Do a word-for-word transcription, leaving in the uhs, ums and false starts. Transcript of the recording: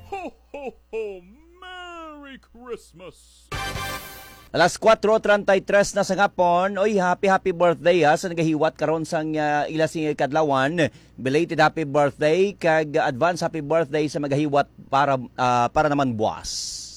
Ho, ho, ho! Merry Christmas! Alas kwatro treinta y tres na sa ngapon. Oy, happy happy birthday ha sa nagahiwat karon sang uh, ilasing kadlawan. Belated happy birthday kag advance happy birthday sa magahiwat para uh, para naman buwas.